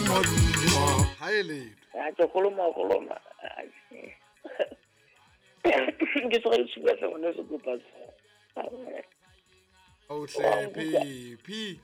Highly. Koloma. Ke tsore tshube se bona se kopa se. P.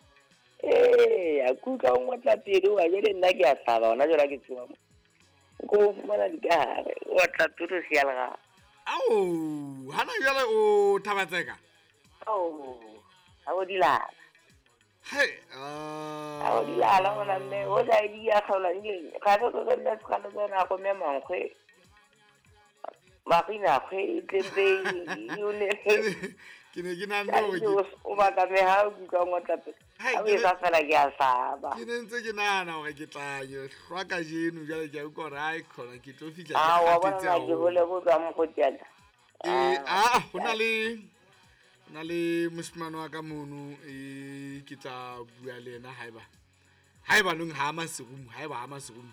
A kuka o ngotla pele wa jele nna ke a hlaba ona jela ke tswa. Ko fumana dikare wa tla tutu se ya lega. Au, hana jale o thabatseka. Au, ha o dilala. Hey, Ha o dilala ngwana mme o ja di ya khaola nge. Ga re go nna tshwana tsona go me mankwe. Ba fina khwe tempe yone. Ke ne ke nahana o ba ka me ha o ka ngotla pele. Ha o sa fela ke a hlaba. Ke ne ntse ke nahana hore ke tla yo hlwa ka jeno jale ke utlwa hore ai khona ke tlo fihla ke wa bona na ke hole go tswa mo go tsela. Hona le mosimane wa ka mono ke tla bua le ena haeba nong ha maserumo haeba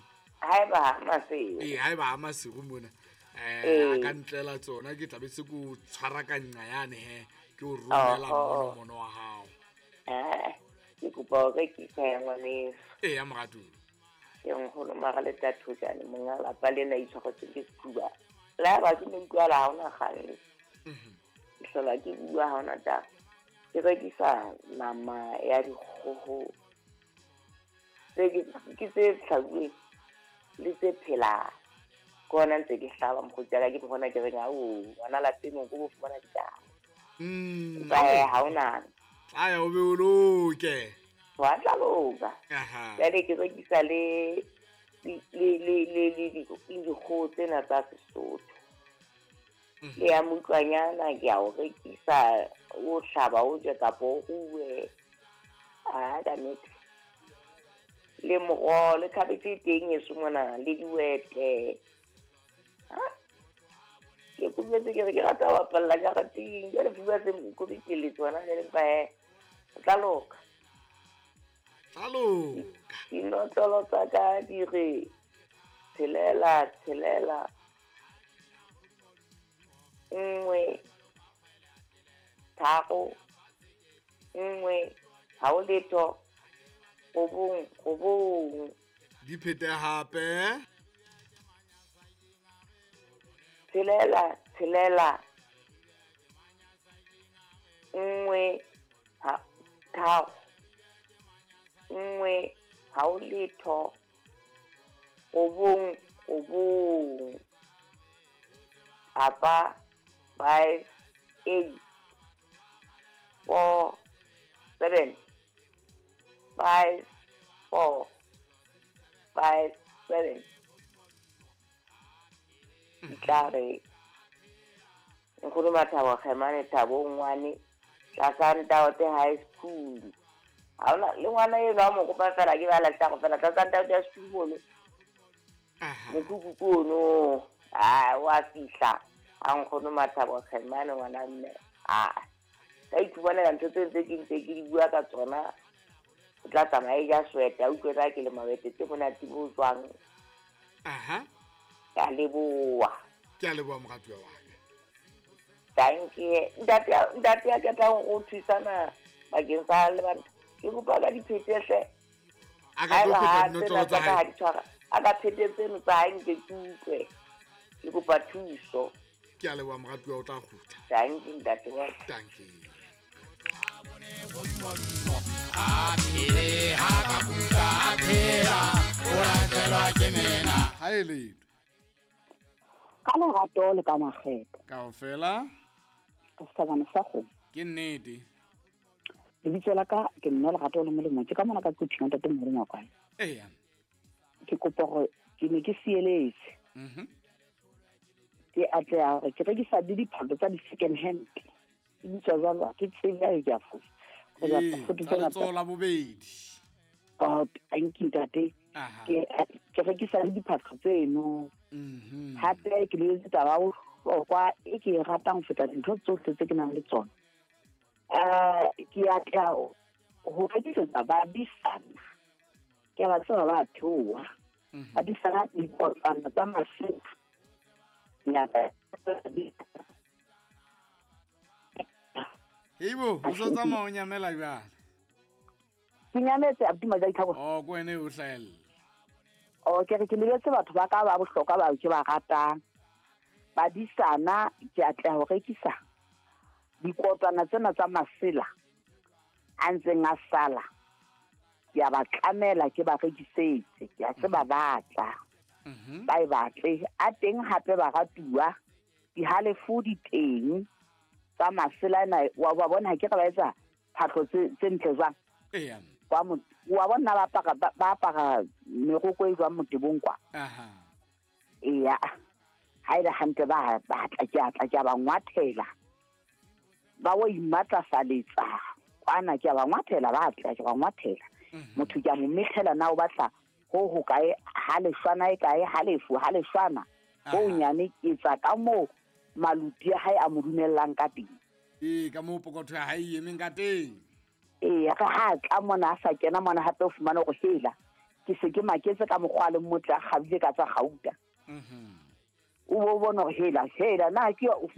maseru mona a ka ntlela tsona ke tla be se go tshwara ka nqa yane he ke o romela mono wa hao ke kopa re ke ka ngwane ya mogatu ye ngolo magale tatho jane mongala ba le na itshwa go ke kuba la ba ke ntwa la ona gale hlola ke bua ha ona ta ke rekisa nama ya dikgoho ke tse tlhatswe le tse phela kona ntse ke hlaba mokgotsa ke bona ke reng wana la temo go bo fumana ditaba ba ha ona aya o be o loke wa tla loka le ke rekisa le dikgoho tsena tsa Sesotho le ya mutlanyana ke a o rekisa o hlaba o je kapo uwe da metse le mo le khabete teng e sumona le diwete ke kubetse ke rata wa palla ja gating ke re fuwa se go ditele tsona le ba tlaloka ino tlaloka ka dire tshelela nngwe tharo nngwe ha o letho go bong di phete hape tshelela nngwe tharo nngwe ha o letho go bong apa 5 8 4 7 5 4 5 7 Ikare nkuru mathawa khemane thabo ngwane tla santa o te high school haona le ngwana ye ba mo go patala ke ba la tsa go fela tla santa o te school bono kuku wa fihla a nkgono mathabo khemane ngwana mme ka ithubanela ntho tse ke di bua ka tsona o tla tsamaye ja sweta o kwetsa ke le mabete tse monate bo tswang ka leboa mogatu wa ka thank you ndate ya ka tla go thusana bakeng sa le bana ke kopa ka diphetehle a ka phetetse no tsa nke tutlwe ke kopa thuso ke a leboa mogatu wa o tla khutha thank you ndate wa thank you Highly. Kala rato le ka makgetho ka ofela ka sabana sa go ke nnete le bitsola ka ke nna le gato le molemo ke ka mona ka kuthinga tate mo rena kwa ke kopa go ke ne ke sieletse ke atla ke rekisa diphato tsa di second hand ke bitsa jalo ke tsela e ya futhi go ya futhi tsona tsola bobedi thank you tate ke rekisa diphato tseno hape ke le taba o kwa e ke ratang feta dintho tsohle tse ke nang le tsona ke ya tlao ho rekisa ba disana ke ba tsona ba thoa ba disana di portana tsa masela ya Ibo o sa tsamaya o nyamela jwale ke nyametse Abuti Majaithabo. Ko ene o hlahella. Ke re ke lebetse batho ba ka ba bohlokwa ba ke ba ratang. Badisana ke atla ho rekisa dikotwana tsena tsa masela a ntseng a sala ke a ba tlamela ke ba rekisetse ke a se ba batla ba e batle a teng hape ba ratuwa di halefu di teng tsa masela na wa bona ke re ba etsa phatlo tse ntle jwang wa bona ba para meroko e jwang motebong kwa iya ha ile hantle ba tla ke ba ngwathela ba wo imatlafaletsa kwana ke ba ngwathela ba tla ke ba ngwathela motho ke mo methela na o batla ho kae ha le shwana e kae ha leshwana ho nyane ke tsa ka mo maluti ha e a modumellang ka teng ka mo pokotho ha e emeng ka teng ka ha tla mona a sa kena mona hape o fumana go hela ke se ke maketse ka mogwa le motla gabile ka tsa gauta o bona hela na ke